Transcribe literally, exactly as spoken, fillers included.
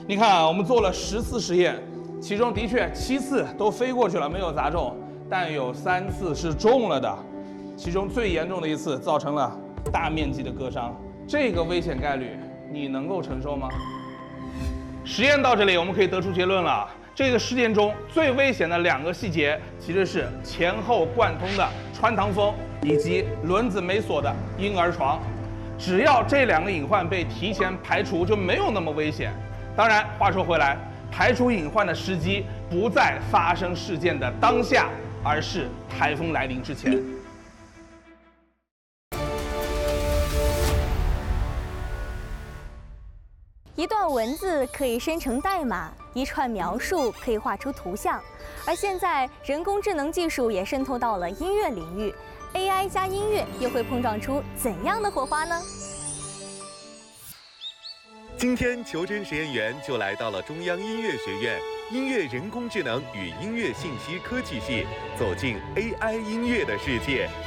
你看啊，我们做了十次实验，其中的确七次都飞过去了，没有砸中，但有三次是中了的，其中最严重的一次造成了大面积的割伤。这个危险概率，你能够承受吗？实验到这里，我们可以得出结论了。这个事件中最危险的两个细节，其实是前后贯通的穿堂风以及轮子没锁的婴儿床。只要这两个隐患被提前排除，就没有那么危险。当然，话说回来，排除隐患的时机不在发生事件的当下，而是台风来临之前。 一段文字可以生成代码，一串描述可以画出图像，而现在人工智能技术也渗透到了音乐领域 ，A I 加音乐又会碰撞出怎样的火花呢？ 今天，裘真实验员就来到了中央音乐学院音乐人工智能与音乐信息科技系，走进 A I 音乐的世界。